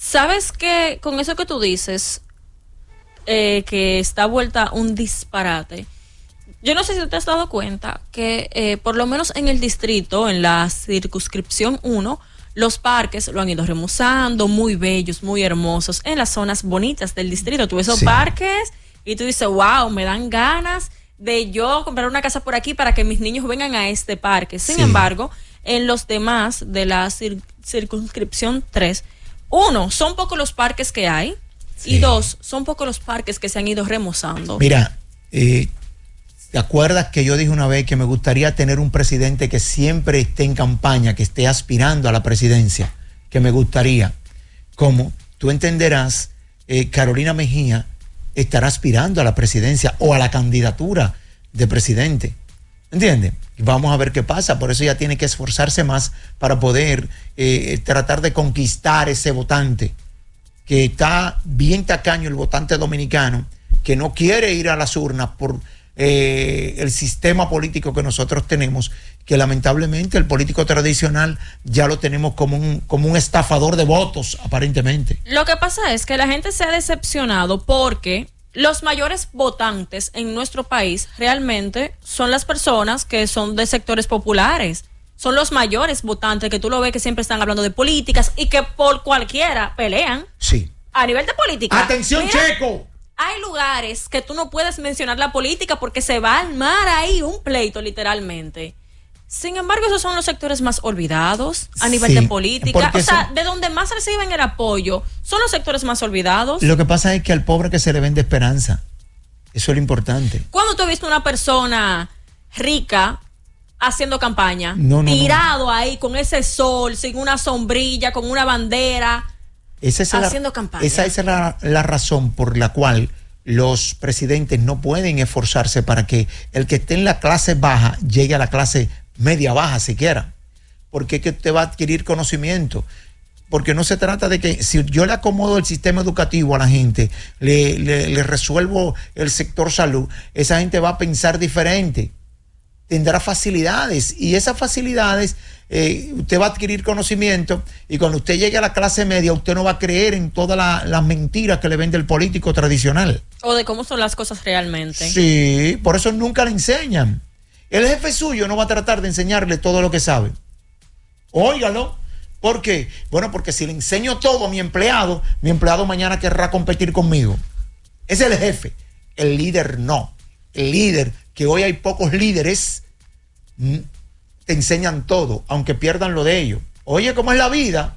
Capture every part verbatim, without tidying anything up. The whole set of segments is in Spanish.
¿Sabes que con eso que tú dices, eh, que está vuelta un disparate? Yo no sé si te has dado cuenta que eh, por lo menos en el distrito, en la circunscripción uno, los parques lo han ido remozando, muy bellos, muy hermosos, en las zonas bonitas del distrito. Tú ves esos sí. parques y tú dices, wow, me dan ganas de yo comprar una casa por aquí para que mis niños vengan a este parque. Sin sí. embargo, en los demás de la cir- circunscripción tres, uno, son pocos los parques que hay, sí. y dos, son pocos los parques que se han ido remozando. Mira, eh, ¿te acuerdas que yo dije una vez que me gustaría tener un presidente que siempre esté en campaña, que esté aspirando a la presidencia? Que me gustaría. Como tú entenderás, eh, Carolina Mejía estará aspirando a la presidencia o a la candidatura de presidente. ¿Entiendes? Vamos a ver qué pasa. Por eso ella tiene que esforzarse más para poder eh, tratar de conquistar ese votante que está bien tacaño, el votante dominicano, que no quiere ir a las urnas por eh, el sistema político que nosotros tenemos, que lamentablemente el político tradicional ya lo tenemos como un, como un estafador de votos, aparentemente. Lo que pasa es que la gente se ha decepcionado porque los mayores votantes en nuestro país realmente son las personas que son de sectores populares. Son los mayores votantes que tú lo ves que siempre están hablando de políticas y que por cualquiera pelean. Sí. A nivel de política. ¡Atención, mira, Checo! Hay lugares que tú no puedes mencionar la política porque se va a armar ahí un pleito, literalmente. Sin embargo, esos son los sectores más olvidados a nivel sí, de política. O sea, son, de donde más reciben el apoyo son los sectores más olvidados. Lo que pasa es que al pobre que se le vende esperanza. Eso es lo importante. ¿Cuándo tú has visto una persona rica haciendo campaña? No, no, tirado no. ahí con ese sol, sin una sombrilla, con una bandera, esa es haciendo la, campaña. Esa es la, la razón por la cual los presidentes no pueden esforzarse para que el que esté en la clase baja llegue a la clase media baja siquiera, porque es que usted va a adquirir conocimiento, porque no se trata de que si yo le acomodo el sistema educativo a la gente, le, le, le resuelvo el sector salud, esa gente va a pensar diferente, tendrá facilidades y esas facilidades eh, usted va a adquirir conocimiento y cuando usted llegue a la clase media usted no va a creer en todas la, las mentiras que le vende el político tradicional. O de cómo son las cosas realmente. Sí, por eso nunca le enseñan. El jefe suyo no va a tratar de enseñarle todo lo que sabe. Óigalo. ¿Por qué? Bueno, porque si le enseño todo a mi empleado, mi empleado mañana querrá competir conmigo. Ese es el jefe. El líder no. El líder, que hoy hay pocos líderes, te enseñan todo, aunque pierdan lo de ellos. Oye, ¿cómo es la vida?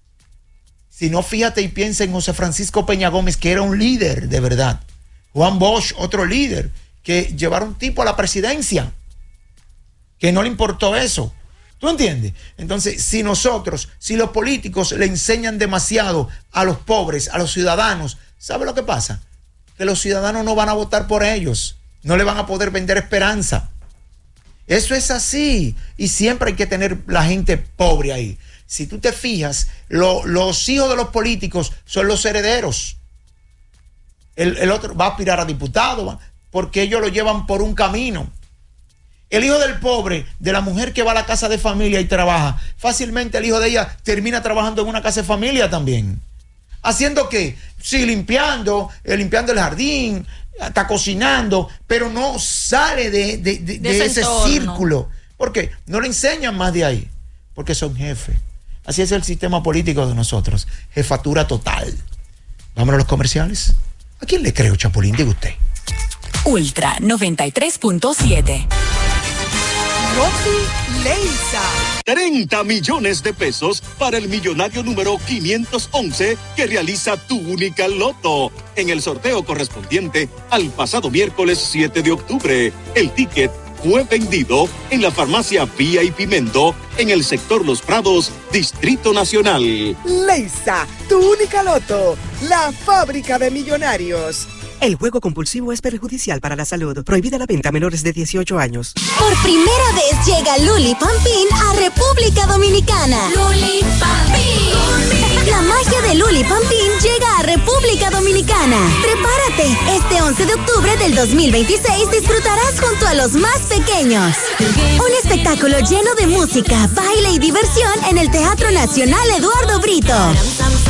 Si no, fíjate y piensa en José Francisco Peña Gómez, que era un líder de verdad. Juan Bosch, otro líder, que llevaron un tipo a la presidencia, que no le importó eso. ¿Tú entiendes? Entonces, si nosotros, si los políticos le enseñan demasiado a los pobres, a los ciudadanos, ¿sabe lo que pasa? Que los ciudadanos no van a votar por ellos, no le van a poder vender esperanza. Eso es así, y siempre hay que tener la gente pobre ahí. Si tú te fijas, lo, los hijos de los políticos son los herederos. El, el otro va a aspirar a diputado, porque ellos lo llevan por un camino. El hijo del pobre, de la mujer que va a la casa de familia y trabaja, fácilmente el hijo de ella termina trabajando en una casa de familia también. ¿Haciendo qué? Sí, limpiando, eh, limpiando el jardín, está cocinando, pero no sale de, de, de, de, de ese entorno. Círculo. ¿Por qué? No le enseñan más de ahí, porque son jefes. Así es el sistema político de nosotros, jefatura total. Vámonos a los comerciales. ¿A quién le creo, Chapulín? Diga usted. Ultra noventa y tres punto siete. Rosy Leisa. treinta millones de pesos para el millonario número quinientos once que realiza Tu Única Loto en el sorteo correspondiente al pasado miércoles siete de octubre. El ticket fue vendido en la farmacia Vía y Pimento en el sector Los Prados, Distrito Nacional. Leisa, Tu Única Loto, la fábrica de millonarios. El juego compulsivo es perjudicial para la salud. Prohibida la venta a menores de dieciocho años. Por primera vez llega Luli Pampín a República Dominicana. Luli Pampín. La magia de Luli Pampín llega a República Dominicana. Prepárate. Este once de octubre del dos mil veintiséis disfrutarás junto a los más pequeños. Un espectáculo lleno de música, baile y diversión en el Teatro Nacional Eduardo Brito.